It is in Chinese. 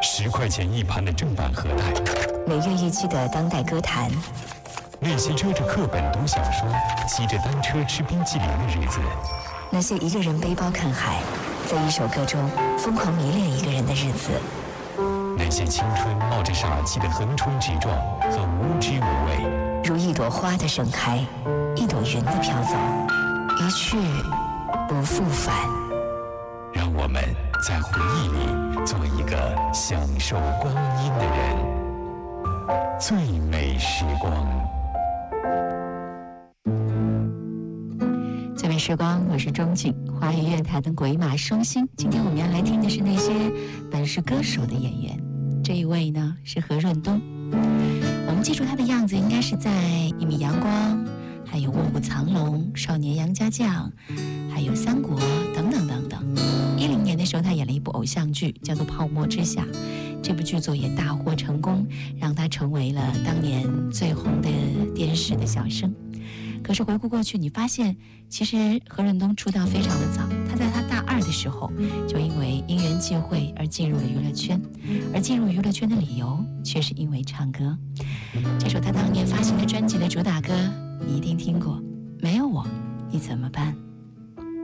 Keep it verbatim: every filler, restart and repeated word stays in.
十块钱一盘的正版盒带， 每月一期的当代歌坛， 那些遮着课本读小说、骑着单车吃冰淇淋的日子， 那些一个人背包看海，在一首歌中疯狂迷恋一个人的日子， 那些青春冒着傻气的横冲直撞和无知无畏， 如一朵花的盛开，一朵云的飘走，一去不复返。 让我们在回忆里做一个享受光阴的人，最美时光。 最美时光，我是钟景，华语乐坛的鬼马双星。今天我们要来听的是那些本是歌手的演员。这一位呢是何润东，我们记住他的样子，应该是在《一米阳光》，还有《卧虎藏龙》、《少年杨家将》，还有《三国》等等等等。一零年的时候，他演了一部偶像剧，叫做《泡沫之夏》。这部剧作也大获成功，让他成为了当年最红的电视的小生。可是回顾过去，你发现其实何润东出道非常的早，他在他大二的时候就因为因缘际会而进入了娱乐圈，而进入娱乐圈的理由却是因为唱歌。这首他当年发行的专辑的主打歌你一定听过，没有我你怎么办。